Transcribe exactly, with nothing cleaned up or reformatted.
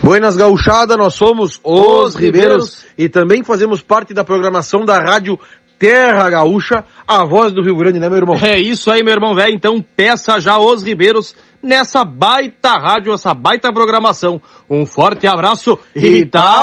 Buenas gauchada, nós somos os, os Ribeiros, Ribeiros e também fazemos parte da programação da rádio Terra Gaúcha, a voz do Rio Grande, né, meu irmão? É isso aí, meu irmão velho. Então peça já os Ribeiros nessa baita rádio, essa baita programação. Um forte abraço e tá